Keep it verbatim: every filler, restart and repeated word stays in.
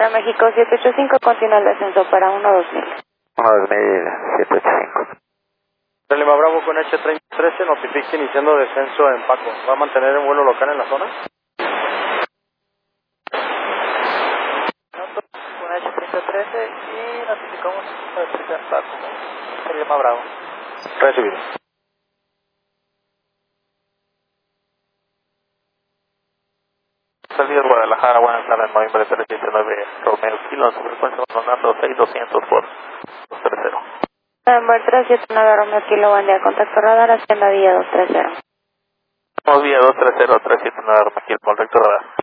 Para México siete ocho cinco, continúa el descenso para uno dos mil. uno dos mil, siete ocho cinco. Lima Bravo con H treinta y trece, notifique iniciando descenso en Paco. ¿Va a mantener el vuelo local en la zona? Con H treinta y trece y notificamos descenso en Paco. Lima Bravo. Recibido. Salida de Guadalajara, buenas tardes, noviembre tres diecinueve, Romeo Kilo, su frecuencia Fernando seis doscientos por dos tres cero. November tres siete nueve, Romeo Kilo, buen día, contacto radar, hacia la vía dos tres cero. Vamos vía dos tres cero, tres siete nueve, Romeo Kilo, correcto radar.